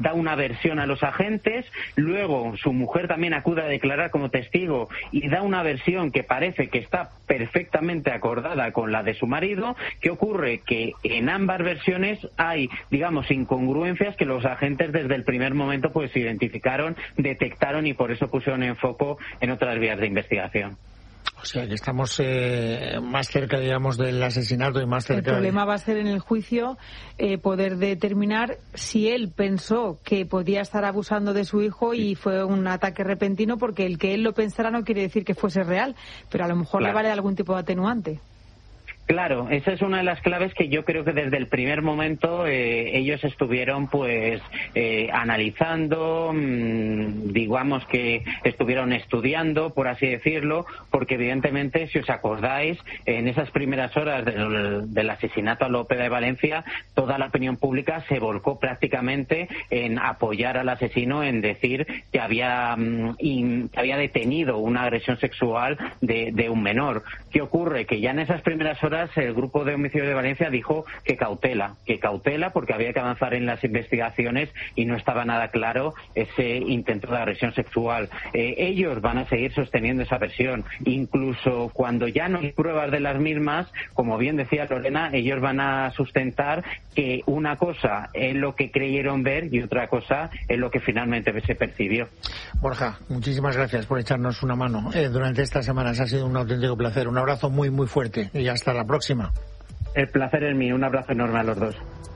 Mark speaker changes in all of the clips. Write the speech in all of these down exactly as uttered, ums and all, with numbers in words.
Speaker 1: da una versión a los agentes, luego su mujer también acude a declarar como testigo y da una versión que parece que está perfectamente acordada con la de su marido. ¿Qué ocurre? Que en ambas versiones hay, digamos, incongruencias que los agentes desde el primer momento pues identificaron, detectaron y por eso pusieron en foco en otras vías de investigación.
Speaker 2: O sea, que estamos eh, más cerca, digamos, del asesinato y más cerca...
Speaker 3: El problema va a ser en el juicio eh, poder determinar si él pensó que podía estar abusando de su hijo y fue un ataque repentino, porque el que él lo pensara no quiere decir que fuese real, pero a lo mejor claro. le vale algún tipo de atenuante.
Speaker 1: Claro, esa es una de las claves que yo creo que desde el primer momento eh, ellos estuvieron pues eh, analizando, mmm, digamos que estuvieron estudiando, por así decirlo, porque evidentemente, si os acordáis, en esas primeras horas del, del asesinato a Lópeda de Valencia, toda la opinión pública se volcó prácticamente en apoyar al asesino, en decir que había, mmm, in, que había detenido una agresión sexual de, de un menor. ¿Qué ocurre? Que ya en esas primeras horas el grupo de homicidios de Valencia dijo que cautela, que cautela porque había que avanzar en las investigaciones y no estaba nada claro ese intento de agresión sexual. Eh, ellos van a seguir sosteniendo esa versión, incluso cuando ya no hay pruebas de las mismas, como bien decía Lorena, ellos van a sustentar que una cosa es lo que creyeron ver y otra cosa es lo que finalmente se percibió.
Speaker 2: Borja, muchísimas gracias por echarnos una mano eh, durante estas semanas. Ha sido un auténtico placer. Un abrazo muy, muy fuerte y hasta la próxima.
Speaker 1: El placer es mío. Un abrazo enorme a los dos.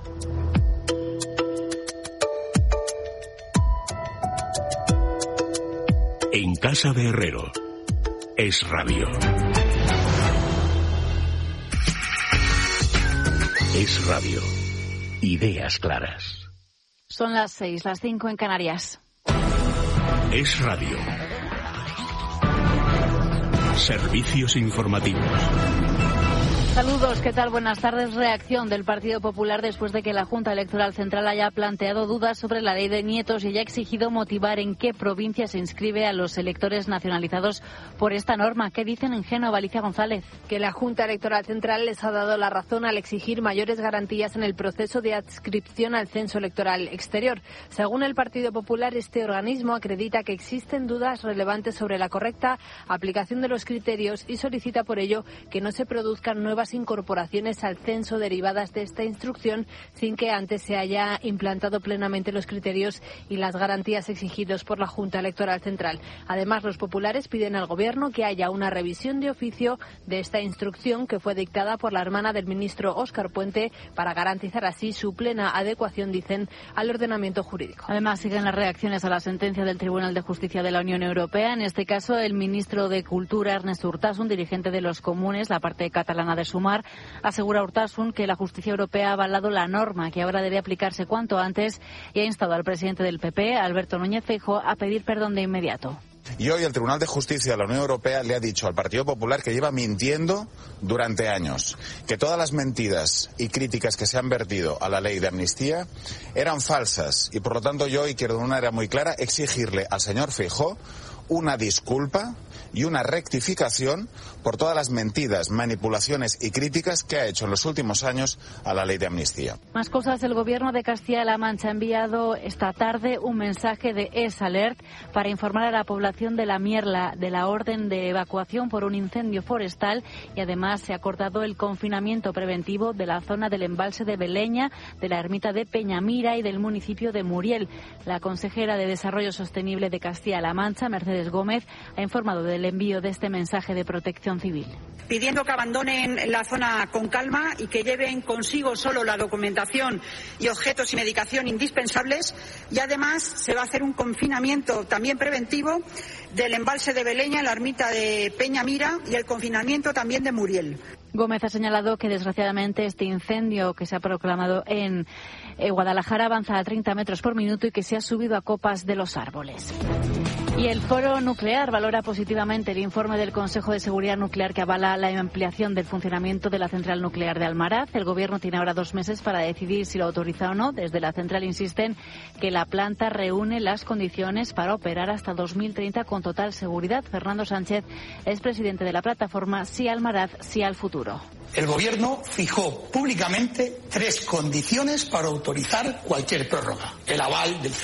Speaker 4: En casa de Herrero. Es Radio. Es Radio. Ideas claras.
Speaker 5: Son las seis, las cinco en Canarias.
Speaker 4: Es Radio. Servicios informativos.
Speaker 5: Saludos, ¿qué tal? Buenas tardes. Reacción del Partido Popular después de que la Junta Electoral Central haya planteado dudas sobre la ley de nietos y haya exigido motivar en qué provincia se inscribe a los electores nacionalizados por esta norma. ¿Qué dicen en Génova, Alicia González?
Speaker 6: Que la Junta Electoral Central les ha dado la razón al exigir mayores garantías en el proceso de adscripción al censo electoral exterior. Según el Partido Popular, este organismo acredita que existen dudas relevantes sobre la correcta aplicación de los criterios y solicita por ello que no se produzcan nuevas incorporaciones al censo derivadas de esta instrucción sin que antes se haya implantado plenamente los criterios y las garantías exigidos por la Junta Electoral Central. Además, los populares piden al Gobierno que haya una revisión de oficio de esta instrucción que fue dictada por la hermana del ministro Óscar Puente para garantizar así su plena adecuación, dicen, al ordenamiento jurídico.
Speaker 5: Además, siguen las reacciones a la sentencia del Tribunal de Justicia de la Unión Europea. En este caso, el ministro de Cultura, Ernest Urtasun, dirigente de los Comunes, la parte catalana de Sumar, asegura Urtasun que la justicia europea ha avalado la norma que ahora debe aplicarse cuanto antes y ha instado al presidente del P P, Alberto Núñez Feijóo, a pedir perdón de inmediato.
Speaker 7: Y hoy el Tribunal de Justicia de la Unión Europea le ha dicho al Partido Popular que lleva mintiendo durante años, que todas las mentiras y críticas que se han vertido a la ley de amnistía eran falsas y por lo tanto yo hoy quiero de una manera muy clara exigirle al señor Feijóo una disculpa y una rectificación por todas las mentiras, manipulaciones y críticas que ha hecho en los últimos años a la ley de amnistía.
Speaker 5: Más cosas. El Gobierno de Castilla-La Mancha ha enviado esta tarde un mensaje de S-Alert para informar a la población de la Mierla de la orden de evacuación por un incendio forestal y además se ha acordado el confinamiento preventivo de la zona del embalse de Beleña, de la ermita de Peñamira y del municipio de Muriel. La consejera de Desarrollo Sostenible de Castilla-La Mancha, Mercedes Gómez, ha informado del envío de este mensaje de protección civil.
Speaker 8: Pidiendo que abandonen la zona con calma y que lleven consigo solo la documentación y objetos y medicación indispensables, y además se va a hacer un confinamiento también preventivo del embalse de Beleña, la ermita de Peñamira y el confinamiento también de Muriel.
Speaker 5: Gómez ha señalado que desgraciadamente este incendio que se ha proclamado en eh, Guadalajara avanza a treinta metros por minuto y que se ha subido a copas de los árboles. Y el Foro Nuclear valora positivamente el informe del Consejo de Seguridad Nuclear que avala la ampliación del funcionamiento de la central nuclear de Almaraz. El Gobierno tiene ahora dos meses para decidir si lo autoriza o no. Desde la central insisten que la planta reúne las condiciones para operar hasta dos mil treinta con total seguridad. Fernando Sánchez es presidente de la plataforma Sí Almaraz, Sí al Futuro. futuro.
Speaker 9: El Gobierno fijó públicamente tres condiciones para autorizar cualquier prórroga: el aval del